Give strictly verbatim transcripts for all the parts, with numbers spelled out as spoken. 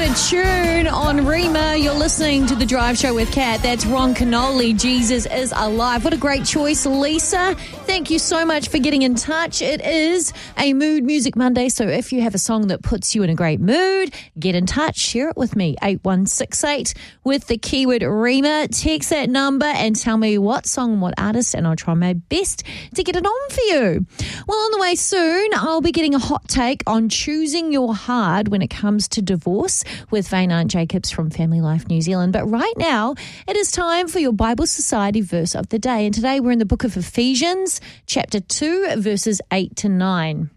good tune on Rima. You're listening to The Drive Show with Kat. That's Ron Canoli. Jesus is alive. What a great choice, Lisa. Thank you so much for getting in touch. It is a Mood Music Monday, so if you have a song that puts you in a great mood, get in touch. Share it with me, eight one six eight, with the keyword Rima. Text that number and tell me what song, what artist, and I'll try my best to get it on for you. Well, on the way soon, I'll be getting a hot take on choosing your hard when it comes to divorce with Vane Aunt Jacobs from Family Life New Zealand. But right now, it is time for your Bible Society verse of the day. And today we're in the book of Ephesians, chapter two, verses eight to nine.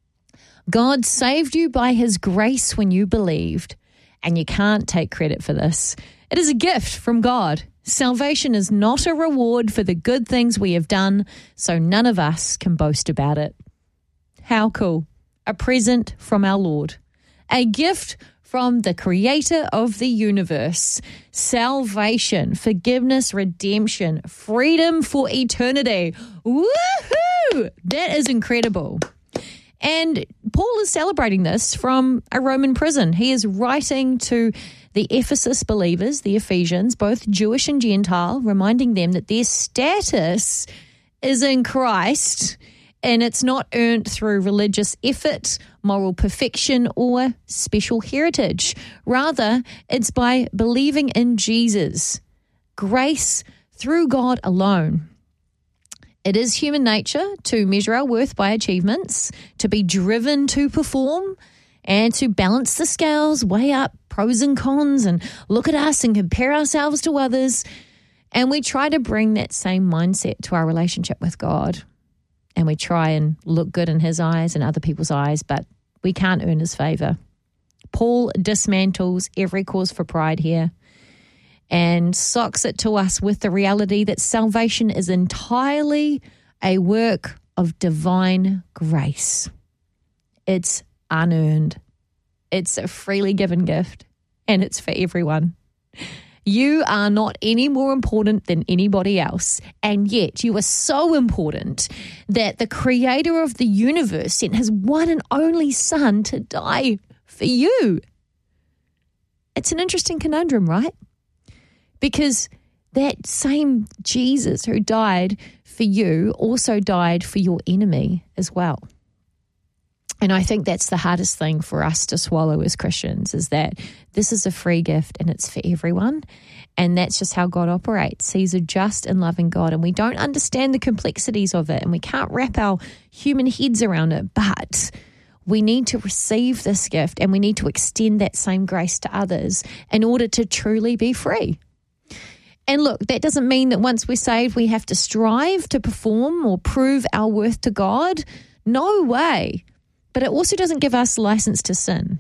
God saved you by his grace when you believed, and you can't take credit for this. It is a gift from God. Salvation is not a reward for the good things we have done, so none of us can boast about it. How cool. A present from our Lord. A gift from the creator of the universe. Salvation, forgiveness, redemption, freedom for eternity. Woohoo! That is incredible. And Paul is celebrating this from a Roman prison. He is writing to the Ephesus believers, the Ephesians, both Jewish and Gentile, reminding them that their status is in Christ, and it's not earned through religious effort, moral perfection, or special heritage. Rather, it's by believing in Jesus, grace through God alone. It is human nature to measure our worth by achievements, to be driven to perform, and to balance the scales, weigh up pros and cons, and look at us and compare ourselves to others. And we try to bring that same mindset to our relationship with God. And we try and look good in his eyes and other people's eyes, but we can't earn his favor. Paul dismantles every cause for pride here and socks it to us with the reality that salvation is entirely a work of divine grace. It's unearned. It's a freely given gift, and it's for everyone. You are not any more important than anybody else, and yet you are so important that the creator of the universe sent his one and only son to die for you. It's an interesting conundrum, right? Because that same Jesus who died for you also died for your enemy as well. And I think that's the hardest thing for us to swallow as Christians, is that this is a free gift and it's for everyone. And that's just how God operates. He's a just and loving God, and we don't understand the complexities of it, and we can't wrap our human heads around it. But we need to receive this gift, and we need to extend that same grace to others in order to truly be free. And look, that doesn't mean that once we're saved, we have to strive to perform or prove our worth to God. No way. But it also doesn't give us license to sin.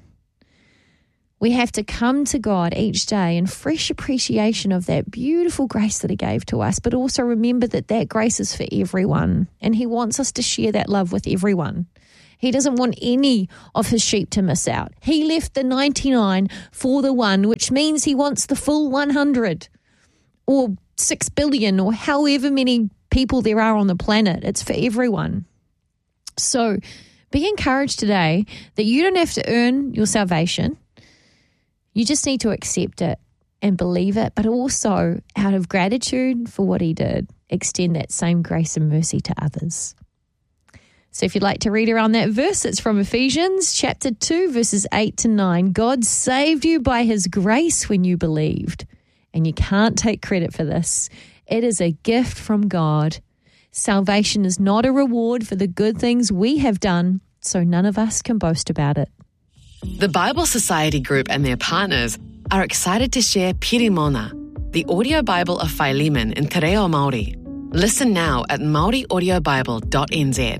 We have to come to God each day in fresh appreciation of that beautiful grace that he gave to us, but also remember that that grace is for everyone, and he wants us to share that love with everyone. He doesn't want any of his sheep to miss out. He left the ninety-nine for the one, which means he wants the full one hundred or six billion or however many people there are on the planet. It's for everyone. So be encouraged today that you don't have to earn your salvation. You just need to accept it and believe it, but also out of gratitude for what he did, extend that same grace and mercy to others. So if you'd like to read around that verse, it's from Ephesians chapter two, verses eight to nine. God saved you by his grace when you believed, and you can't take credit for this. It is a gift from God. Salvation is not a reward for the good things we have done, so none of us can boast about it. The Bible Society Group and their partners are excited to share Pirimona, the audio Bible of Philemon in Te Reo Māori. Listen now at maori audio bible dot n z.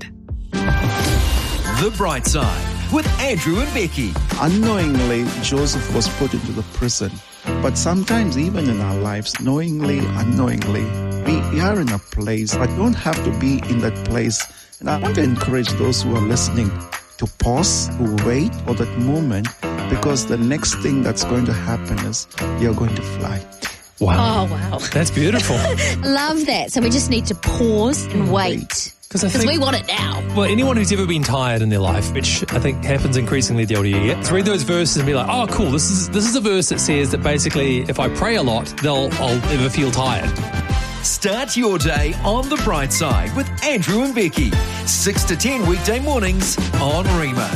The Bright Side with Andrew and Becky. Unknowingly, Joseph was put into the prison. But sometimes, even in our lives, knowingly, unknowingly, we are in a place, but don't have to be in that place. And I want to encourage those who are listening to pause, to wait for that moment, because the next thing that's going to happen is you're going to fly. Wow. Oh, wow. That's beautiful. Love that. So we just need to pause and wait. Because I Because think, we want it now. well, anyone who's ever been tired in their life, which I think happens increasingly the older you get, to read those verses and be like, oh, cool, this is this is a verse that says that basically if I pray a lot, they'll I'll never feel tired. Start your day on the bright side with Andrew and Becky. six to ten weekday mornings on Rima.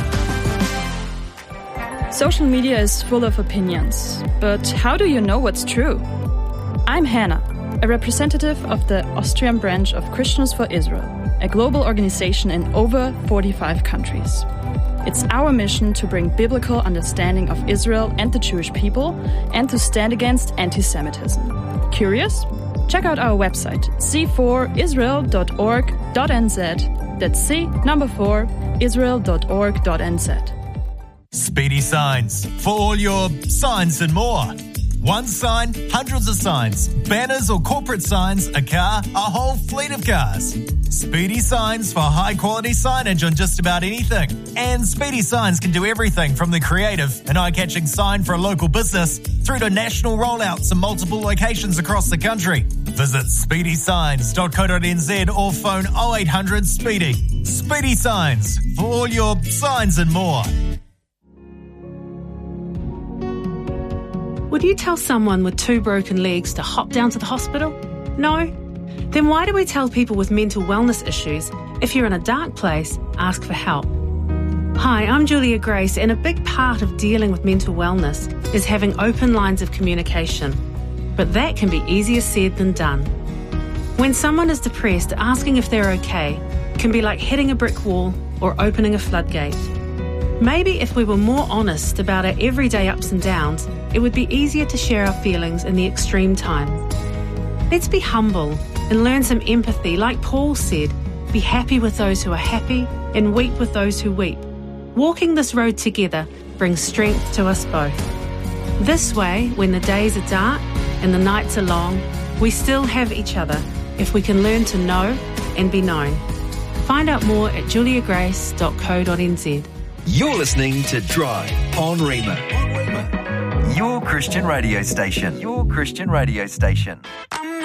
Social media is full of opinions, but how do you know what's true? I'm Hannah, a representative of the Austrian branch of Christians for Israel, a global organization in over forty-five countries. It's our mission to bring biblical understanding of Israel and the Jewish people and to stand against anti-Semitism. Curious? Check out our website, c four israel dot org dot n z. That's C, number four, israel dot org dot n z. Speedy Signs, for all your signs and more. One sign, hundreds of signs, banners or corporate signs, a car, a whole fleet of cars. Speedy Signs for high quality signage on just about anything. And Speedy Signs can do everything from the creative and eye-catching sign for a local business through to national rollouts in multiple locations across the country. Visit speedy signs dot co dot n z or phone oh eight hundred speedy. Speedy Signs for all your signs and more. Would you tell someone with two broken legs to hop down to the hospital? No? Then why do we tell people with mental wellness issues, if you're in a dark place, ask for help? Hi, I'm Julia Grace, and a big part of dealing with mental wellness is having open lines of communication. But that can be easier said than done. When someone is depressed, asking if they're okay can be like hitting a brick wall or opening a floodgate. Maybe if we were more honest about our everyday ups and downs, it would be easier to share our feelings in the extreme times. Let's be humble and learn some empathy. Like Paul said, be happy with those who are happy and weep with those who weep. Walking this road together brings strength to us both. This way, when the days are dark and the nights are long, we still have each other if we can learn to know and be known. Find out more at julia grace dot co dot n z. You're listening to Drive on Rima. Your Christian radio station. Your Christian radio station.